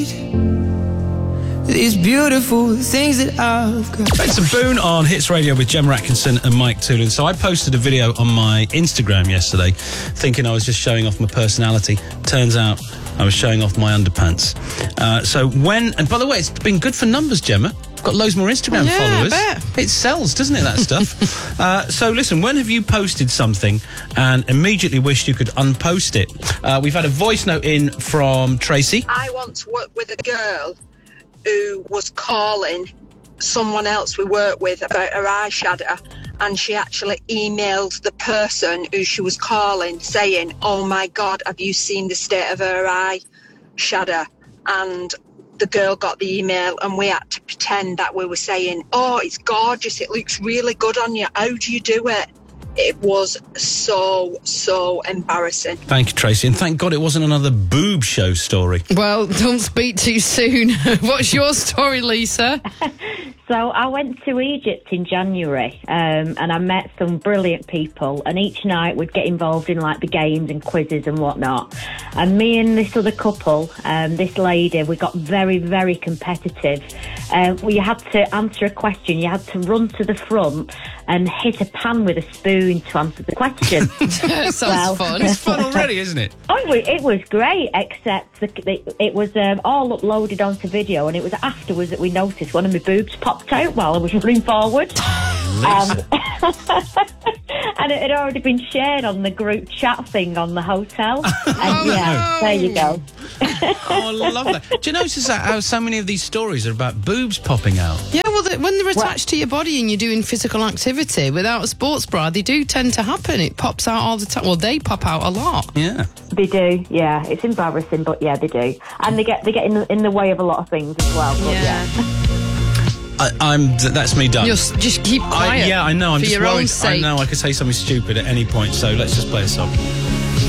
these beautiful things that I've got. It's a Boone on Hits Radio with Gemma Atkinson and Mike Toolin. So I posted a video on my Instagram yesterday thinking I was just showing off my personality. Turns out I was showing off my underpants. And by the way, it's been good for numbers, Gemma. Got loads more Instagram followers. I bet. It sells, doesn't it, that stuff? So listen, when have you posted something and immediately wished you could unpost it? We've had a voice note in from Tracy. I once worked with a girl who was calling someone else we worked with about her eyeshadow, and she actually emailed the person who she was calling saying, "Oh my God, have you seen the state of her eyeshadow?" And the girl got the email and we had to pretend that we were saying, "Oh, it's gorgeous, it looks really good on you, how do you do it?" It was so embarrassing. Thank you, Tracy, and thank God it wasn't another boob show story. Well, don't speak too soon. What's your story, Lisa? So I went to Egypt in January and I met some brilliant people, and each night we'd get involved in like the games and quizzes and whatnot. And me and this other couple, this lady, we got very, very competitive. You had to answer a question. You had to run to the front and hit a pan with a spoon to answer the question. Sounds fun. It's fun already, isn't it? Oh, it was great, except it was all uploaded onto video, and it was afterwards that we noticed one of my boobs popped out while I was running forward. And it had already been shared on the group chat thing on the hotel. And there you go. Oh, I love that. Do you notice how so many of these stories are about boobs popping out? Yeah, well, when they're attached to your body and you're doing physical activity without a sports bra, they do tend to happen. It pops out all the time. Well, they pop out a lot. Yeah. They do, yeah. It's embarrassing, but yeah, they do. And they get in the way of a lot of things as well. But That's me done. Just keep quiet. I know. I'm for just your own worried. sake. I know I could say something stupid at any point. So let's just play a song.